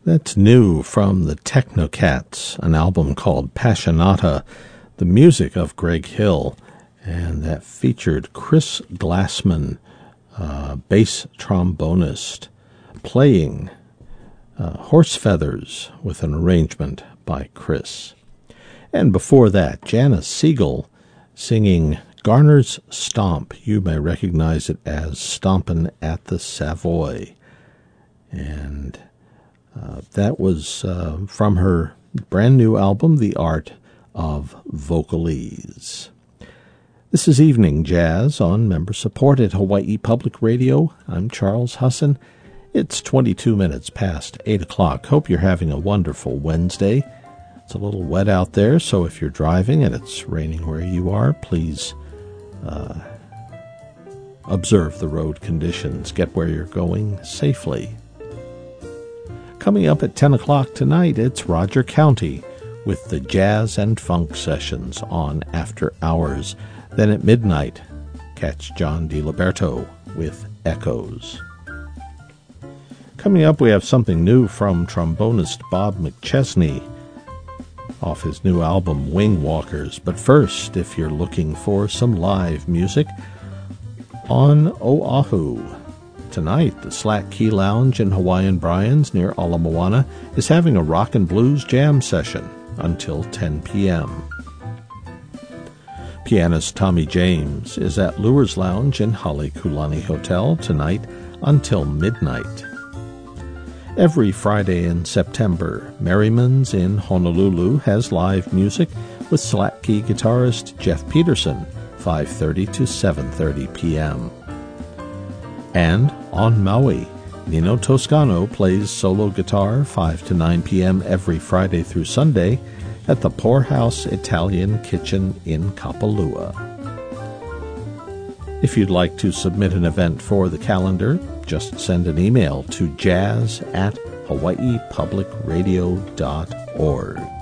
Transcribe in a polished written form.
That's new from the Technocats, an album called Passionata, the music of Greg Hill, and that featured Chris Glassman, bass trombonist, playing Horse Feathers with an arrangement by Chris. And before that, Janice Siegel singing Garner's Stomp. You may recognize it as Stompin' at the Savoy. And that was from her brand new album, The Art of Vocalese. This is Evening Jazz on member-supported Hawaii Public Radio. I'm Charles Husson. It's 22 minutes past 8 o'clock. Hope you're having a wonderful Wednesday. It's a little wet out there, so if you're driving and it's raining where you are, please observe the road conditions. Get where you're going safely. Coming up at 10 o'clock tonight, it's Roger County with the Jazz and Funk Sessions on After Hours. Then at midnight, catch John DiLiberto with Echoes. Coming up, we have something new from trombonist Bob McChesney off his new album, Wing Walkers. But first, if you're looking for some live music, on Oahu tonight, the Slack Key Lounge in Hawaiian Brian's near Ala Moana is having a rock and blues jam session until 10 p.m. Pianist Tommy James is at Lures Lounge in Halekulani Hotel tonight until midnight. Every Friday in September, Merriman's in Honolulu has live music with Slack Key guitarist Jeff Peterson, 5:30 to 7:30 p.m. And on Maui, Nino Toscano plays solo guitar 5 to 9 p.m. every Friday through Sunday at the Poorhouse Italian Kitchen in Kapalua. If you'd like to submit an event for the calendar, just send an email to jazz@hawaiipublicradio.org.